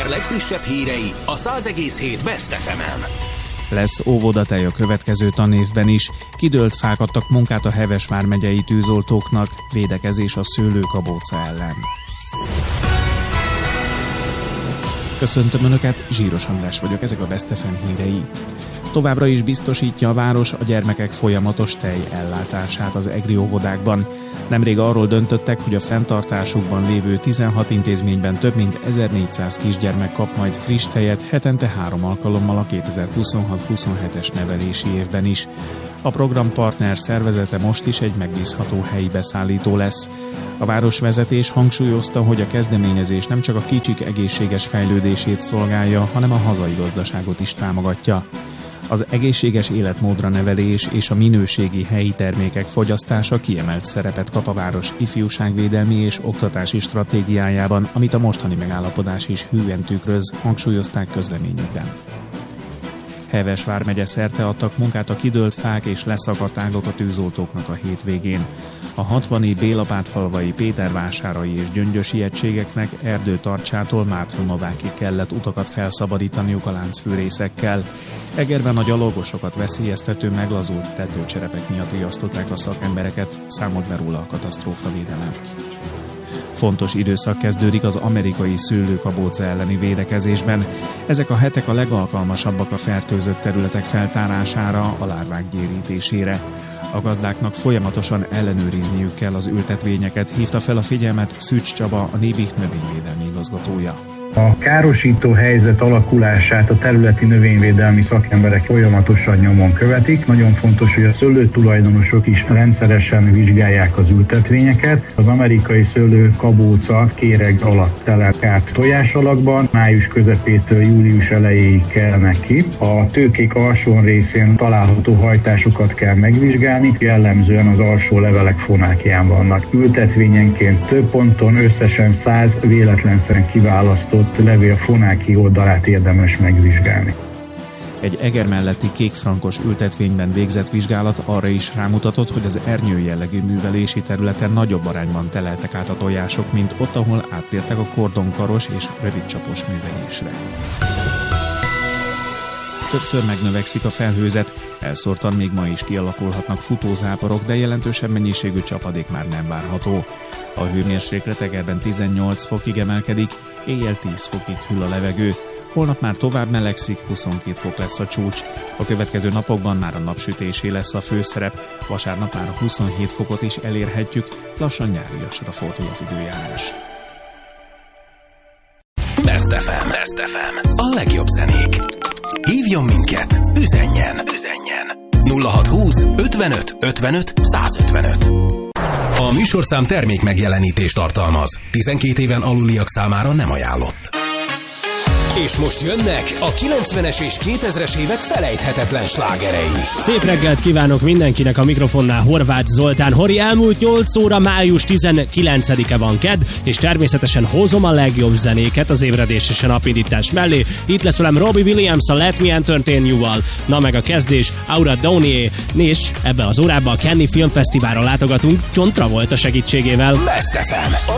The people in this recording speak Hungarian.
Eger legfrissebb hírei a 100,7 Best FM-en. Lesz óvodatej a következő tanévben is. Kidőlt fák adtak munkát a Heves vármegyei tűzoltóknak, védekezés a szőlőkabóca ellen. Köszöntöm Önöket, Zsíros András vagyok, ezek a Best FM hírei. Továbbra is biztosítja a város a gyermekek folyamatos tejellátását az egri óvodákban. Nemrég arról döntöttek, hogy a fenntartásukban lévő 16 intézményben több mint 1400 kisgyermek kap majd friss tejet hetente 3 alkalommal a 2026-27-es nevelési évben is. A programpartner szervezete most is egy megbízható helyi beszállító lesz. A városvezetés hangsúlyozta, hogy a kezdeményezés nem csak a kicsik egészséges fejlődését szolgálja, hanem a hazai gazdaságot is támogatja. Az egészséges életmódra nevelés és a minőségi helyi termékek fogyasztása kiemelt szerepet kap a város ifjúságvédelmi és oktatási stratégiájában, amit a mostani megállapodás is hűen tükröz, hangsúlyozták közleményükben. Heves vármegye szerte adtak munkát a kidőlt fák és leszakadt ágak a tűzoltóknak a hétvégén. A 60-i Bélapátfalvai, Pétervásárai és Gyöngyösi egységeknek Erdőtarcsától Mátronovákig kellett utakat felszabadítaniuk a láncfűrészekkel. Egerben a gyalogosokat veszélyeztető meglazult tetőcserepek miatt riasztották a szakembereket, számolt be róla a katasztrófavédelem. Fontos időszak kezdődik az amerikai szőlőkabóca elleni védekezésben. Ezek a hetek a legalkalmasabbak a fertőzött területek feltárására, a lárvák gyérítésére. A gazdáknak folyamatosan ellenőrizniük kell az ültetvényeket, hívta fel a figyelmet Szűcs Csaba, a Nébik növényvédelmi igazgatója. A károsító helyzet alakulását a területi növényvédelmi szakemberek folyamatosan nyomon követik. Nagyon fontos, hogy a szőlőtulajdonosok is rendszeresen vizsgálják az ültetvényeket. Az amerikai szőlőkabóca kéreg alatt telel át tojásalakban, május közepétől július elejéig kelnek ki. A tőkék alsó részén található hajtásokat kell megvizsgálni, jellemzően az alsó levelek fonákján vannak. Ültetvényenként több ponton összesen 100 véletlenszerűen kiválasztott levél fonáki oldalát érdemes megvizsgálni. Egy Eger melletti kékfrankos ültetvényben végzett vizsgálat arra is rámutatott, hogy az ernyő jellegű művelési területen nagyobb arányban teleltek át a tojások, mint ott, ahol áttértek a kordonkaros és rövidcsapos művelésre. Többször megnövekszik a felhőzet, elszórtan még ma is kialakulhatnak futózáporok, de jelentősebb mennyiségű csapadék már nem várható. A hőmérséklet Egerben 18 fokig emelkedik, éjjel 10 fokig hűl a levegő. Holnap már tovább melegszik, 22 fok lesz a csúcs. A következő napokban már a napsütésé lesz a főszerep, vasárnap már 27 fokot is elérhetjük, lassan nyáriasra fordul az időjárás. Best FM. Best FM. A legjobb zenék. Hívjon minket, üzenjen 0620 55 55 155. A műsorszám termék megjelenítést tartalmaz. 12 éven aluliak számára nem ajánlott. És most jönnek a 90-es és 2000-es évek felejthetetlen slágerei. Szép reggelt kívánok mindenkinek, a mikrofonnál Horváth Zoltán. Hori, elmúlt 8 óra, május 19-e van kedd, és természetesen hozom a legjobb zenéket az ébredés és a napindítás mellé. Itt lesz velem Robbie Williams a Let Me Entertain You-val. Na meg a kezdés, Aura Donier, és ebbe az órában a Cannes Filmfesztiválra látogatunk John Travolta segítségével. Best FM.